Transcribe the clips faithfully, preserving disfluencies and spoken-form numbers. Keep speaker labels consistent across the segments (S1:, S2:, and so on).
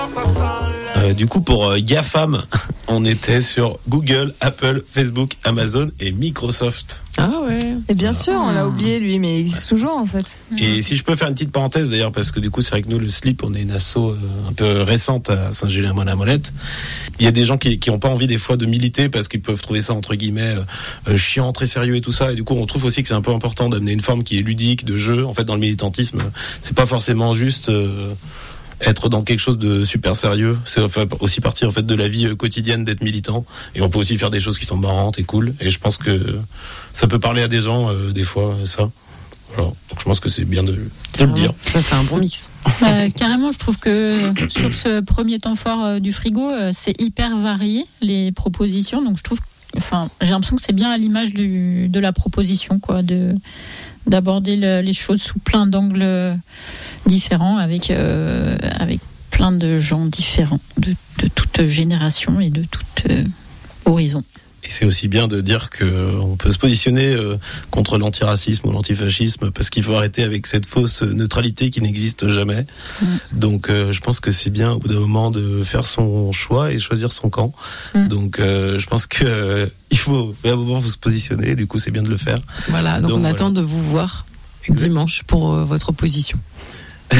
S1: Euh, du coup, pour euh, GAFAM, on était sur Google, Apple, Facebook, Amazon et Microsoft.
S2: Ah ouais.
S3: Et bien sûr, on l'a oublié lui, mais il existe toujours en fait.
S1: Et si je peux faire une petite parenthèse d'ailleurs, parce que du coup c'est vrai que nous le Slip, on est une asso euh, un peu récente à Saint-Gilles-la-Molette. Il y a des gens qui qui ont pas envie des fois de militer parce qu'ils peuvent trouver ça entre guillemets euh, chiant, très sérieux et tout ça. Et du coup on trouve aussi que c'est un peu important d'amener une forme qui est ludique, de jeu. En fait dans le militantisme, c'est pas forcément juste euh, être dans quelque chose de super sérieux, c'est aussi partie en fait de la vie quotidienne d'être militant, et on peut aussi faire des choses qui sont marrantes et cool, et je pense que ça peut parler à des gens euh, des fois ça. Voilà. Donc je pense que c'est bien de, de le dire.
S2: Ça fait un bon mix.
S4: Euh, carrément, je trouve que sur ce premier temps fort euh, du frigo, euh, c'est hyper varié les propositions, donc je trouve, enfin j'ai l'impression que c'est bien à l'image du, de la proposition, quoi, de d'aborder le, les choses sous plein d'angles différents, avec euh, avec plein de gens différents, de, de toute génération et de toute euh, horizon.
S1: Et c'est aussi bien de dire que on peut se positionner euh, contre l'antiracisme ou l'antifascisme, parce qu'il faut arrêter avec cette fausse neutralité qui n'existe jamais. Mmh. Donc euh, je pense que c'est bien au bout d'un moment de faire son choix et choisir son camp. Mmh. Donc euh, je pense que euh, il faut à un moment vous se positionner, du coup c'est bien de le faire.
S2: Voilà, donc, donc on voilà. attend de vous voir exact. Dimanche pour euh, votre opposition.
S4: Tout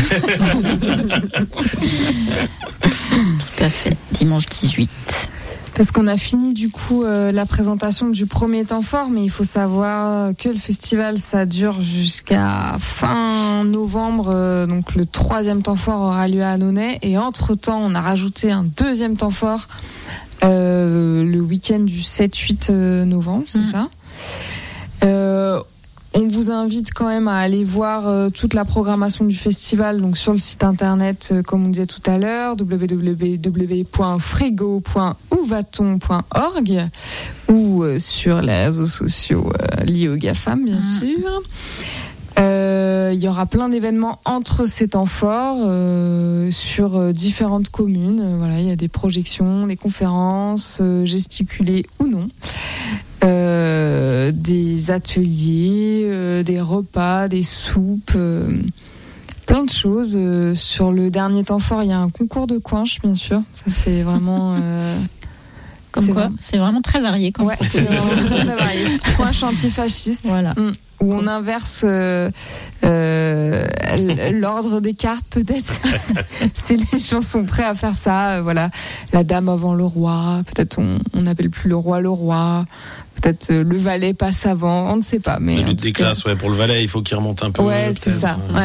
S4: à fait, dimanche dix-huit.
S3: Parce qu'on a fini du coup euh, la présentation du premier temps fort, mais il faut savoir que le festival ça dure jusqu'à fin novembre, euh, donc le troisième temps fort aura lieu à Annonay, et entre temps on a rajouté un deuxième temps fort euh, le week-end du sept huit novembre, c'est mmh. ça. Euh, On vous invite quand même à aller voir euh, toute la programmation du festival, donc sur le site internet, euh, comme on disait tout à l'heure, w w w point frigo point ouvaton point org, ou euh, sur les réseaux sociaux euh, liés au GAFAM, bien mmh. sûr. Euh, il y aura plein d'événements entre ces temps forts euh, sur euh, différentes communes. Euh, voilà, il y a des projections, des conférences, euh, gesticulées ou non. Euh, des ateliers, euh, des repas, des soupes, euh, plein de choses. Euh, sur le dernier temps fort, il y a un concours de coinches, bien sûr. Ça, c'est vraiment... Euh,
S4: Comme
S3: c'est
S4: quoi,
S3: vraiment...
S4: c'est vraiment très varié. Comme
S3: ouais, c'est vraiment très, très varié. Coinches antifascistes.
S4: Voilà.
S3: Mmh. Où on inverse euh, euh, l'ordre des cartes, peut-être. Si les gens sont prêts à faire ça, euh, voilà. La dame avant le roi, peut-être on on n'appelle plus le roi le roi. Peut-être euh, le valet passe avant, on ne sait pas. Mais
S1: la lutte des cas... classes, ouais. Pour le valet, il faut qu'il remonte un peu.
S3: Ouais, euh, c'est ça. Ouais.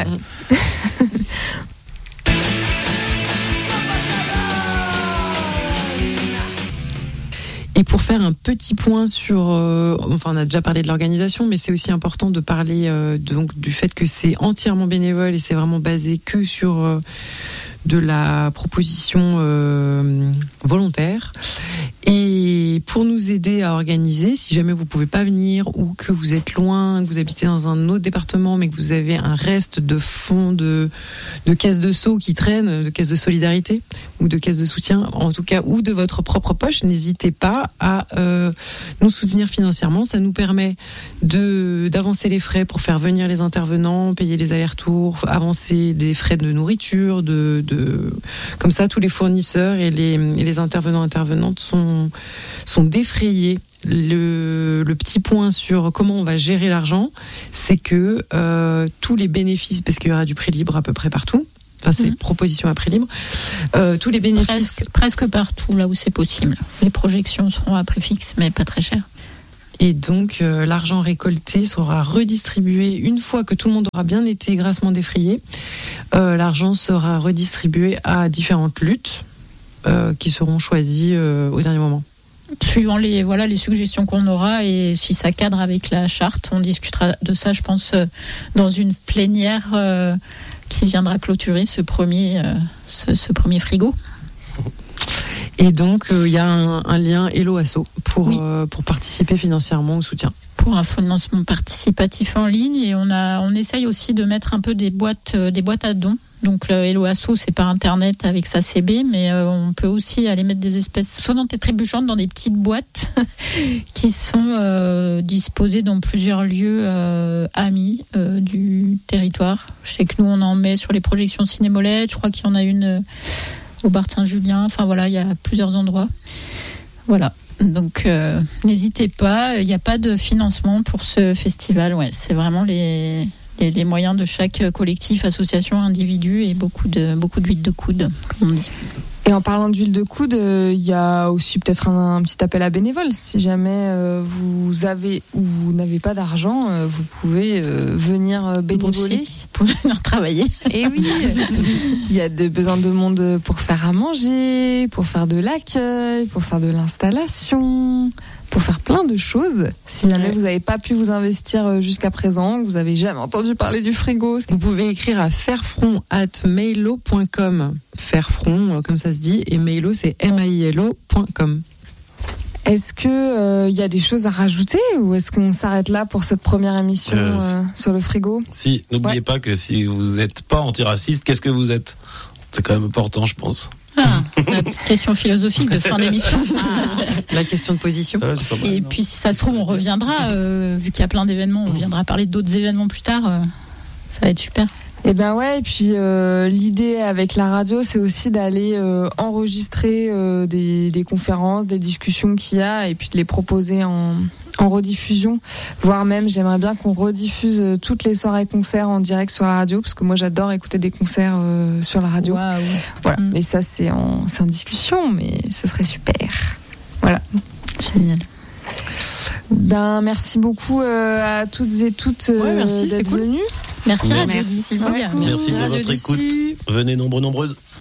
S2: Et pour faire un petit point sur, euh, enfin on a déjà parlé de l'organisation, mais c'est aussi important de parler euh, de, donc du fait que c'est entièrement bénévole et c'est vraiment basé que sur euh, de la proposition euh, volontaire. Et pour nous aider à organiser, si jamais vous pouvez pas venir ou que vous êtes loin, que vous habitez dans un autre département, mais que vous avez un reste de fonds de, de caisses de seau qui traînent, de caisses de solidarité ou de caisses de soutien, en tout cas, ou de votre propre poche, n'hésitez pas à euh, nous soutenir financièrement. Ça nous permet de d'avancer les frais pour faire venir les intervenants, payer les allers-retours, avancer des frais de nourriture, de, de comme ça, tous les fournisseurs et les, et les intervenants intervenantes sont sont défrayés. Le, le petit point sur comment on va gérer l'argent, c'est que euh, tous les bénéfices, parce qu'il y aura du prix libre à peu près partout, enfin c'est mmh. proposition à prix libre, euh, tous les bénéfices...
S4: Presque, presque partout, là où c'est possible. Les projections seront à prix fixe, mais pas très cher.
S2: Et donc euh, l'argent récolté sera redistribué une fois que tout le monde aura bien été grassement défrayé. Euh, l'argent sera redistribué à différentes luttes euh, qui seront choisies euh, au dernier moment.
S4: Suivant les, voilà, les suggestions qu'on aura, et si ça cadre avec la charte, on discutera de ça, je pense, dans une plénière euh, qui viendra clôturer ce premier, euh, ce, ce premier frigo.
S2: Et donc, il euh, y a un, un lien Hello Asso pour,
S4: oui.
S2: euh, pour participer financièrement au soutien.
S4: Pour un financement participatif en ligne, et on, a, on essaye aussi de mettre un peu des boîtes, euh, des boîtes à dons. Donc le Hello Asso, c'est par internet avec sa C B, mais euh, on peut aussi aller mettre des espèces sonnantes et trébuchantes dans des petites boîtes qui sont euh, disposées dans plusieurs lieux euh, amis euh, du territoire. Je sais que nous on en met sur les projections Ciné-Molette, je crois qu'il y en a une au bar de Saint-Julien. Enfin voilà, il y a plusieurs endroits. Voilà. Donc euh, n'hésitez pas. Il n'y a pas de financement pour ce festival. Ouais, c'est vraiment les, les les moyens de chaque collectif, association, individu et beaucoup de beaucoup d'huile de coude, comme on dit.
S3: Et en parlant d'huile de coude, il euh, y a aussi peut-être un, un petit appel à bénévoles. Si jamais euh, vous avez ou vous n'avez pas d'argent, euh, vous pouvez euh, venir bénévoler.
S4: Vous pouvez venir travailler.
S3: Et oui, il y a de, besoin de monde pour faire à manger, pour faire de l'accueil, pour faire de l'installation, pour faire plein de choses. Si jamais ouais. vous n'avez pas pu vous investir jusqu'à présent, vous n'avez jamais entendu parler du frigo,
S2: vous pouvez écrire à fairfront arobase mailo point com. Fairfront, comme ça se dit, et Mailo, c'est M A I L O point com.
S3: Est-ce que il euh, y a des choses à rajouter ou est-ce qu'on s'arrête là pour cette première émission euh, euh, sur le frigo ?
S1: Si, n'oubliez ouais. pas que si vous n'êtes pas antiraciste, qu'est-ce que vous êtes ? C'est quand même important, je pense.
S4: Ah, la petite question philosophique de fin d'émission.
S2: Ah, la question de position.
S1: Ah, c'est pas mal,
S4: et
S1: non.
S4: puis si ça se trouve, on reviendra, euh, vu qu'il y a plein d'événements, on viendra parler d'autres événements plus tard. Euh, ça va être super.
S3: Eh ben ouais, et puis euh, l'idée avec la radio, c'est aussi d'aller euh, enregistrer euh, des, des conférences, des discussions qu'il y a, et puis de les proposer en, en rediffusion. Voire même, j'aimerais bien qu'on rediffuse toutes les soirées concerts en direct sur la radio, parce que moi j'adore écouter des concerts euh, sur la radio.
S4: Wow.
S3: Voilà.
S4: Mmh.
S3: Mais ça c'est en, c'est en discussion, mais ce serait super. Voilà.
S4: Génial.
S3: Ben merci beaucoup euh, à toutes et toutes euh,
S2: ouais, merci,
S3: d'être
S2: cool.
S3: venues.
S4: Merci,
S1: merci.
S4: Radio d'ici.
S3: Ouais, cool.
S1: Merci de votre écoute. Venez nombreux, nombreuses.